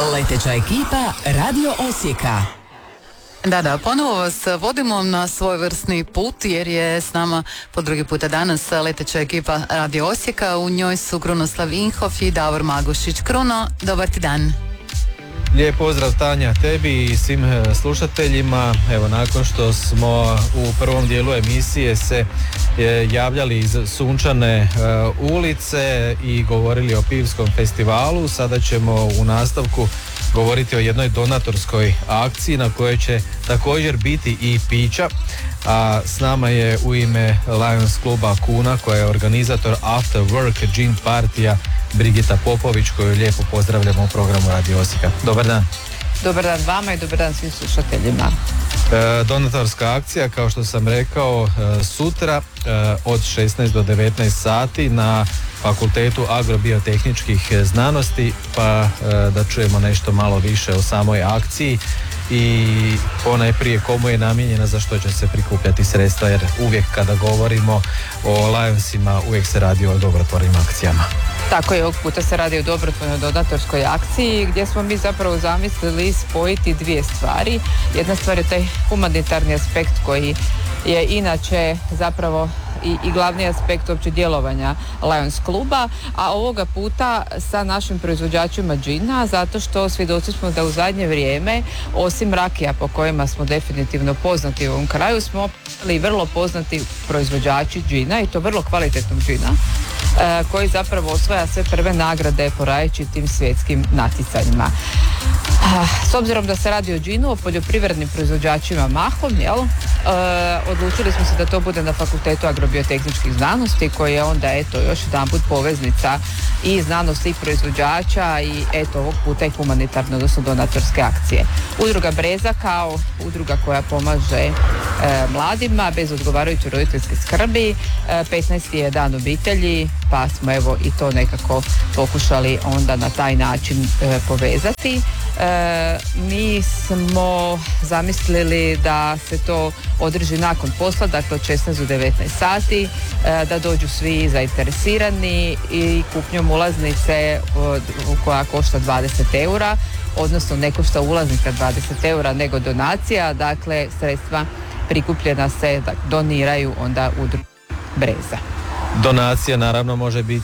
Leteća ekipa Radio Osijeka. Da, ponovo vas vodimo na svojevrsni put jer je s nama po drugi puta danas leteća ekipa Radio Osijeka. U njoj su Krunoslav Inhof i Davor Magušić. Kruno, dobar ti dan. Lijep pozdrav Tanja tebi i svim slušateljima. Evo, nakon što smo u prvom dijelu emisije se javljali iz sunčane ulice i govorili o Pivskom festivalu, sada ćemo u nastavku govoriti o jednoj donatorskoj akciji na kojoj će također biti i pića. A s nama je u ime Lions kluba Kuna, koja je organizator After Work Gin Partija, Brigita Popović, koju lijepo pozdravljamo u programu Radio Osijeka. Dobar dan. Dobar dan vama i dobar dan svim slušateljima. Donatorska akcija, kao što sam rekao, sutra od 16 do 19 sati na Fakultetu agrobiotehničkih znanosti, pa da čujemo nešto malo više o samoj akciji i ponajprije komu je namijenjena, za što će se prikupljati sredstva, jer uvijek kada govorimo o Lionsima uvijek se radi o dobrotvornim akcijama. Tako je, ovog puta se radi o dobrotvornoj donatorskoj akciji gdje smo mi zapravo zamislili spojiti dvije stvari. Jedna stvar je taj humanitarni aspekt koji je inače zapravo i glavni aspekt uopće djelovanja Lions kluba, a ovoga puta sa našim proizvođačima džina, zato što svjedoci smo da u zadnje vrijeme, osim rakija po kojima smo definitivno poznati u ovom kraju, smo i vrlo poznati proizvođači džina, i to vrlo kvalitetnog džina, koji zapravo osvaja sve prve nagrade po različitim svjetskim natjecanjima. S obzirom da se radi o džinu, o poljoprivrednim proizvođačima mahom, odlučili smo se da to bude na Fakultetu agrobiotehničkih znanosti, koji je onda još jedanput poveznica i znanosti i proizvođača i ovog puta i humanitarne, odnosno donatorske akcije. Udruga Breza kao udruga koja pomaže mladima bez odgovarajuće roditeljske skrbi, 15. je dan obitelji, pa smo i to nekako pokušali onda na taj način povezati. Mi smo zamislili da se to održi nakon posla, dakle od 16 do 19 sati, da dođu svi zainteresirani i kupnjom ulaznice koja košta 20 eura, odnosno ne košta ulaznica 20 eura nego donacija, dakle sredstva prikupljena se doniraju onda udruzi Breza. Donacija naravno može biti